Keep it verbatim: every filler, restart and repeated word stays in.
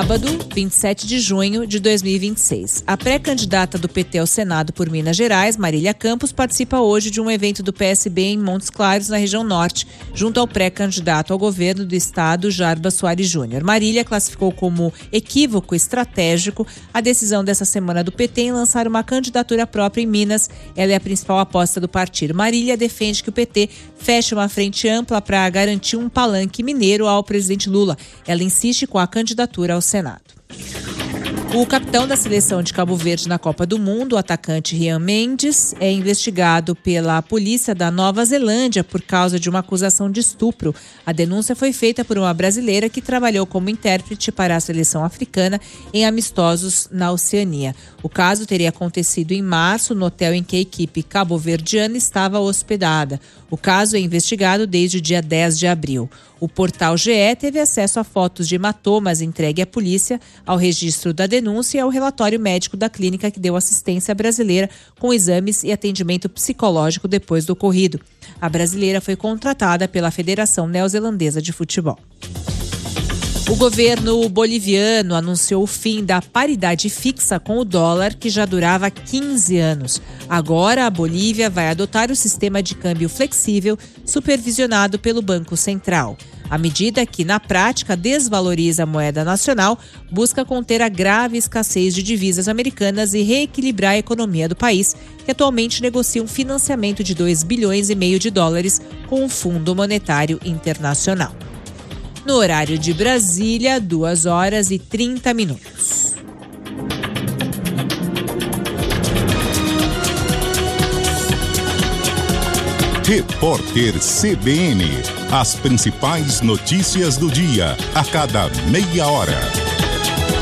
Sábado, vinte e sete de junho de dois mil e vinte e seis. A pré-candidata do P T ao Senado por Minas Gerais, Marília Campos, participa hoje de um evento do P S B em Montes Claros, na região norte, junto ao pré-candidato ao governo do estado, Jarbas Soares Júnior. Marília classificou como equívoco estratégico a decisão dessa semana do P T em lançar uma candidatura própria em Minas. Ela é a principal aposta do partido. Marília defende que o P T feche uma frente ampla para garantir um palanque mineiro ao presidente Lula. Ela insiste com a candidatura ao Senado. O capitão da seleção de Cabo Verde na Copa do Mundo, o atacante Rian Mendes, é investigado pela polícia da Nova Zelândia por causa de uma acusação de estupro. A denúncia foi feita por uma brasileira que trabalhou como intérprete para a seleção africana em amistosos na Oceania. O caso teria acontecido em março no hotel em que a equipe cabo-verdiana estava hospedada. O caso é investigado desde o dia dez de abril. O portal G E teve acesso a fotos de hematomas entregue à polícia, ao registro da denúncia e ao relatório médico da clínica que deu assistência brasileira com exames e atendimento psicológico depois do ocorrido. A brasileira foi contratada pela Federação Neozelandesa de Futebol. O governo boliviano anunciou o fim da paridade fixa com o dólar, que já durava quinze anos. Agora, a Bolívia vai adotar o sistema de câmbio flexível, supervisionado pelo Banco Central. A medida, que na prática desvaloriza a moeda nacional, busca conter a grave escassez de divisas americanas e reequilibrar a economia do país, que atualmente negocia um financiamento de dois bilhões e meio de dólares com o Fundo Monetário Internacional. No horário de Brasília, duas horas e trinta minutos. Repórter C B N. As principais notícias do dia, a cada meia hora.